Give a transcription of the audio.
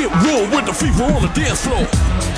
get raw with the fever on the dance floor.